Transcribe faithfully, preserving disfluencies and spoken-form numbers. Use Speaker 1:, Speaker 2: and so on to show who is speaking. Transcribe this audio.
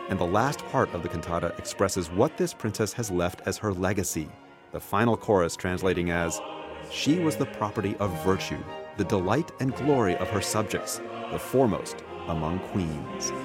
Speaker 1: and the last part of the cantata expresses what this princess has left as her legacy. The final chorus translating as, "She was the property of virtue, the delight and glory of her subjects, the foremost among queens."